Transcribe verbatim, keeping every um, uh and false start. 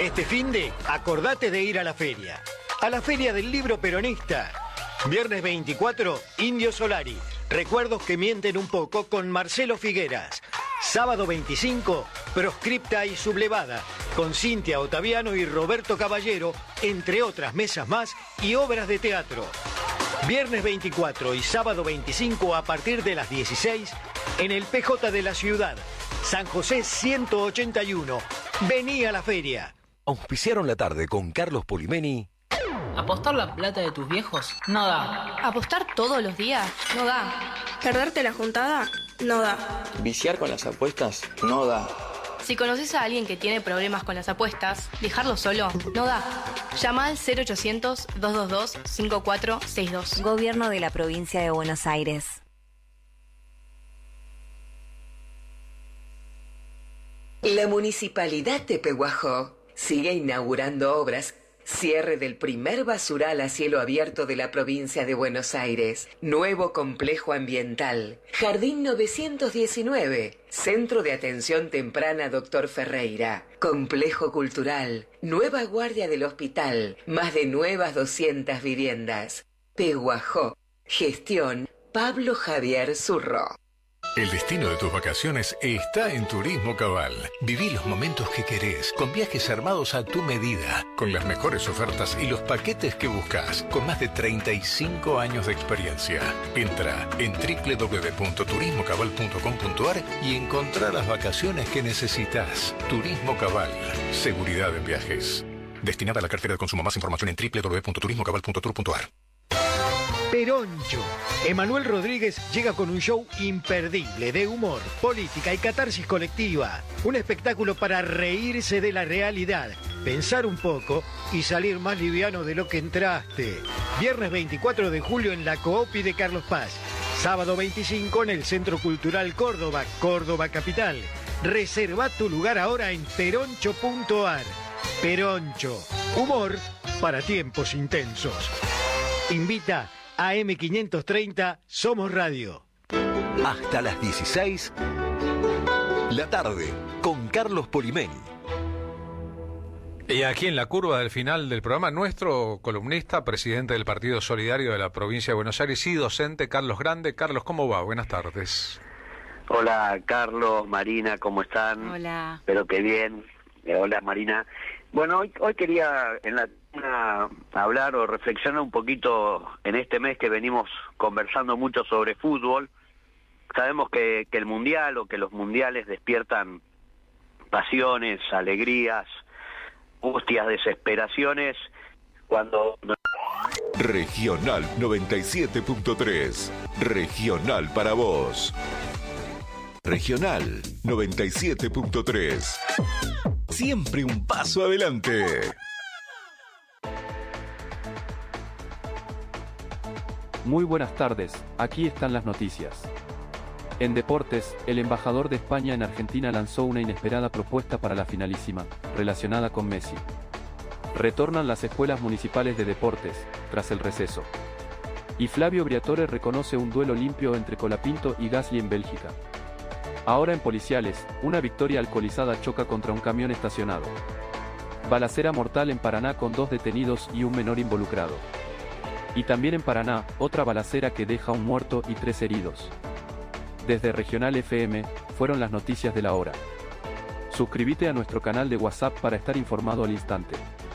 Este finde, acordate de ir a la feria. A la Feria del Libro Peronista. Viernes veinticuatro, Indio Solari. Recuerdos que mienten un poco con Marcelo Figueras. Sábado veinticinco, Proscripta y Sublevada, con Cintia Ottaviano y Roberto Caballero, entre otras mesas más y obras de teatro. Viernes veinticuatro y sábado veinticinco a partir de las dieciséis, en el P J de la ciudad, San José ciento ochenta y uno. Vení a la feria. Auspiciaron la tarde con Carlos Polimeni. ¿Apostar la plata de tus viejos? No da. ¿Apostar todos los días? No da. ¿Perderte la juntada? No da. ¿Viciar con las apuestas? No da. Si conoces a alguien que tiene problemas con las apuestas, dejarlo solo no da. Llama al cero ochocientos, dos dos dos, cinco cuatro seis dos. Gobierno de la Provincia de Buenos Aires. La Municipalidad de Pehuajó sigue inaugurando obras. Cierre del primer basural a cielo abierto de la provincia de Buenos Aires. Nuevo complejo ambiental. Jardín novecientos diecinueve. Centro de Atención Temprana Doctor Ferreira. Complejo cultural. Nueva guardia del hospital. Más de nuevas doscientas viviendas. Pehuajó. Gestión Pablo Javier Zurro. El destino de tus vacaciones está en Turismo Cabal. Viví los momentos que querés, con viajes armados a tu medida, con las mejores ofertas y los paquetes que buscas, con más de treinta y cinco años de experiencia. Entra en doble u doble u doble u punto turismo cabal punto com punto a r y encontrá las vacaciones que necesitas. Turismo Cabal. Seguridad en viajes. Destinada a la cartera de consumo. Más información en doble u doble u doble u punto turismo cabal punto tour punto a r. Peroncho. Emanuel Rodríguez llega con un show imperdible de humor, política y catarsis colectiva. Un espectáculo para reírse de la realidad, pensar un poco y salir más liviano de lo que entraste. Viernes veinticuatro de julio en la Coopi de Carlos Paz. Sábado veinticinco en el Centro Cultural Córdoba, Córdoba Capital. Reserva tu lugar ahora en peroncho punto a r. Peroncho. Humor para tiempos intensos. Invita A M quinientos treinta, Somos Radio. Hasta las dieciséis, la tarde, con Carlos Polimeni. Y aquí en la curva del final del programa, nuestro columnista, presidente del Partido Solidario de la Provincia de Buenos Aires y docente, Carlos Grande. Carlos, ¿cómo va? Buenas tardes. Hola, Carlos, Marina, ¿cómo están? Hola. Espero que bien. Eh, hola, Marina. Bueno, hoy, hoy quería en la a hablar o reflexionar un poquito en este mes que venimos conversando mucho sobre fútbol. Sabemos que, que el mundial o que los mundiales despiertan pasiones, alegrías, angustias, desesperaciones cuando... Regional noventa y siete punto tres. Regional para vos. Regional noventa y siete punto tres. Siempre un paso adelante. Muy buenas tardes, aquí están las noticias. En deportes, el embajador de España en Argentina lanzó una inesperada propuesta para la finalísima, relacionada con Messi. Retornan las escuelas municipales de deportes, tras el receso. Y Flavio Briatore reconoce un duelo limpio entre Colapinto y Gasly en Bélgica. Ahora en policiales, una victoria alcoholizada choca contra un camión estacionado. Balacera mortal en Paraná con dos detenidos y un menor involucrado. Y también en Paraná, otra balacera que deja un muerto y tres heridos. Desde Regional F M, fueron las noticias de la hora. Suscríbete a nuestro canal de WhatsApp para estar informado al instante.